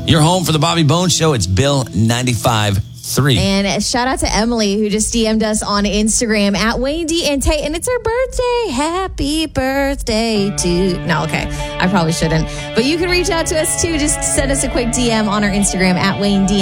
You're home for the Bobby Bones Show. It's Bill 95.3. And shout out to Emily, who just DM'd us on Instagram at Wayne D and Tate, and it's her birthday. Happy birthday to... No, okay. I probably shouldn't. But you can reach out to us, too. Just send us a quick DM on our Instagram at Wayne D.